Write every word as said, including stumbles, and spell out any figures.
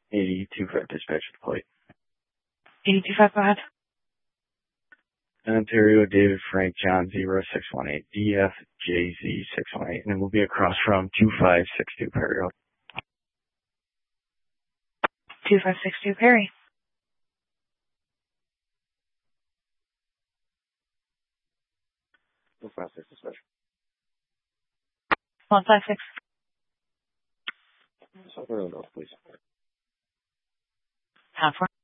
eighty-two five dispatch with the plate. eighty-two five, go ahead. Ontario David Frank John zero six one eight D F J Z six one eight, and it will be across from two five six two Perry Road. two five six two Perry. one five six dispatch. one five six. South Road, please. Half